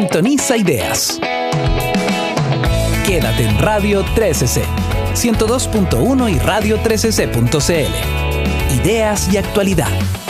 Sintoniza Ideas. Quédate en Radio 13C, 102.1 y radio13c.cl. Ideas y actualidad.